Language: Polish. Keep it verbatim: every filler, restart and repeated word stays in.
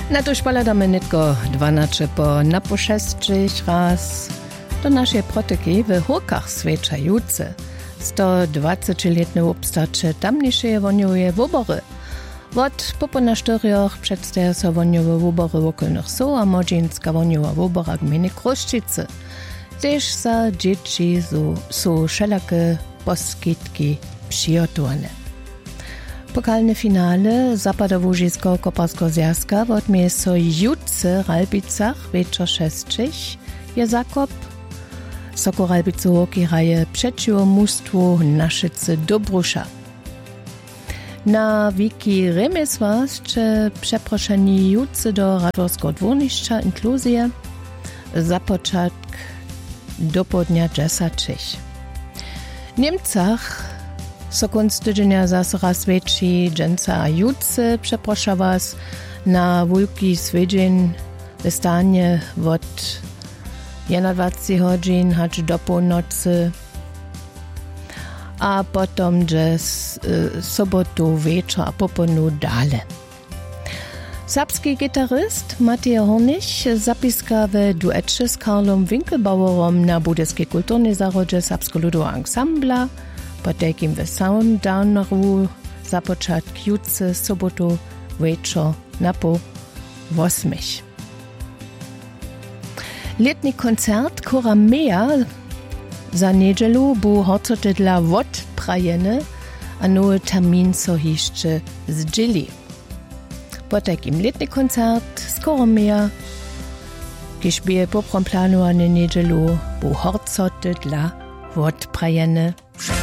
Na to špaladame netko dvanače po napošestřich raz do naszej protyki w Hórkach swečajuce. sto dwadziećletne obstacze tamniejsze woniowe wobory. Wot popo na sztorioch przedstawia so woniowe wobory okolnych so, a modzinska woniowa wobora gminy Kruszczycy. Też za dzieci są wszelakie poskitki przygotowane. Pokalne finale Zapadowo-Łużyskiego Koparskiego Związka odmieje so jutce w Ralbicach wieczor sześcich je Zakop. Soko Ralbicu hockey raje przeciwko mustwu Naszycy Dobrusza. Na wiki remesłascze przeproszeni jutce do Radworskiego dwórniszcza inkluzje za początek do południa dziesięciu. W Niemcach so konc tydzienia zase raz więcej dżęca a jutce przeprosza was na wulki swiedzień w stanie od dwadzieścia godzin aż do północy, a potom dżes y, sobotu wieczór a poponu dale. Serbski gitaryst Matej Hornich zapiska w duecie z Karlom Winkelbauerom na Budyskiej Kulturnej Zarodzie Serbsko-Ludowego Ansambla, po takim w samym Downeru za początek jutce sobotu wieczór na po ósmej. Letni koncert Kora Mea za niedzielu bu horcoty dla odprajeny, a nowy termin so jeszcze zdzieli. Po takim letni koncert z Kora Mea, kiż bije po planu a niedzielu bu horcoty dla odprajeny.